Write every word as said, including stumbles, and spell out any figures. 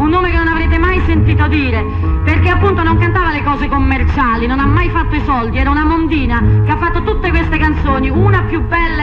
un nome che non avrete mai sentito dire, perché appunto non cantava le cose commerciali, non ha mai fatto i soldi, era una mondina che ha fatto tutte queste canzoni, una più bella